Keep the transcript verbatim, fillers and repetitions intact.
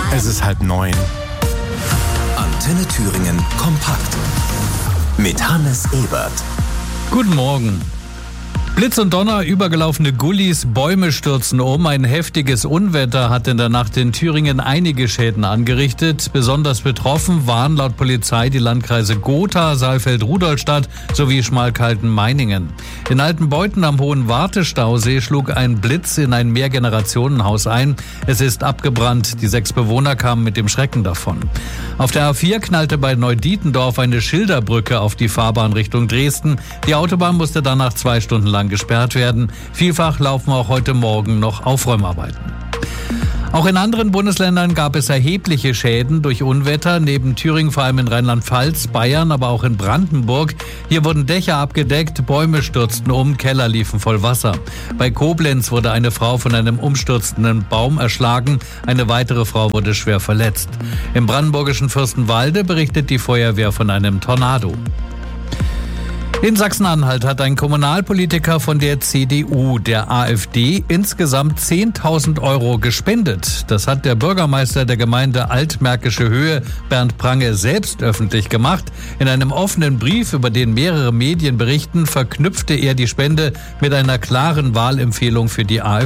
Es ist halb neun. Antenne Thüringen kompakt mit Hannes Ebert. Guten Morgen. Blitz und Donner, übergelaufene Gullis, Bäume stürzen um. Ein heftiges Unwetter hat in der Nacht in Thüringen einige Schäden angerichtet. Besonders betroffen waren laut Polizei die Landkreise Gotha, Saalfeld-Rudolstadt sowie Schmalkalden-Meiningen. In Altenbeuthen am Hohen Wartestausee schlug ein Blitz in ein Mehrgenerationenhaus ein. Es ist abgebrannt. Die sechs Bewohner kamen mit dem Schrecken davon. Auf der A vier knallte bei Neudietendorf eine Schilderbrücke auf die Fahrbahn Richtung Dresden. Die Autobahn musste danach zwei Stunden lang gesperrt werden. Vielfach laufen auch heute Morgen noch Aufräumarbeiten. Auch in anderen Bundesländern gab es erhebliche Schäden durch Unwetter, neben Thüringen vor allem in Rheinland-Pfalz, Bayern, aber auch in Brandenburg. Hier wurden Dächer abgedeckt, Bäume stürzten um, Keller liefen voll Wasser. Bei Koblenz wurde eine Frau von einem umstürzenden Baum erschlagen, eine weitere Frau wurde schwer verletzt. Im brandenburgischen Fürstenwalde berichtet die Feuerwehr von einem Tornado. In Sachsen-Anhalt hat ein Kommunalpolitiker von der C D U, der AfD, insgesamt zehntausend Euro gespendet. Das hat der Bürgermeister der Gemeinde Altmärkische Höhe, Bernd Prange, selbst öffentlich gemacht. In einem offenen Brief, über den mehrere Medien berichten, verknüpfte er die Spende mit einer klaren Wahlempfehlung für die AfD.